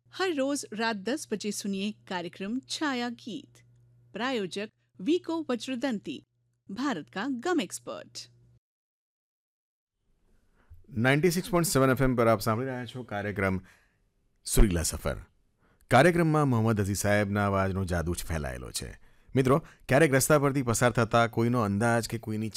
हर रोज रात 10 बजे सुनिए कार्यक्रम छाया गीत। प्रायोजक वीको वज्रदंती, भारत का गम एक्सपर्ट। 96.7 FM પર આપ સાંભળી રહ્યા છો કાર્યક્રમ સુરીલા સફર. કાર્યક્રમમાં મોહમ્મદ અઝી સાહેબના અવાજનો જાદુ જ ફેલાયેલો છે. મિત્રો, ક્યારેક રસ્તા પરથી પસાર થતા કોઈનો અંદાજ કે કોઈની